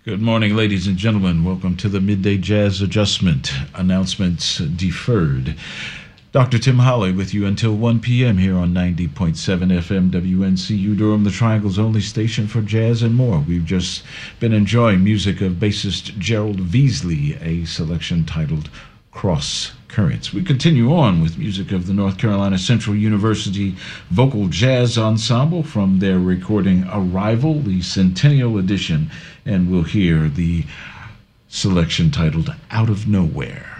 Good morning, ladies and gentlemen. Welcome to the Midday Jazz Adjustment. Announcements deferred. Dr. Tim Holly with you until 1 p.m. here on 90.7 FM WNCU Durham, the Triangle's only station for jazz and more. We've just been enjoying music of bassist Gerald Veasley, a selection titled Cross Currents. We continue on with music of the North Carolina Central University Vocal Jazz Ensemble from their recording Arrival, the Centennial Edition, and we'll hear the selection titled Out of Nowhere.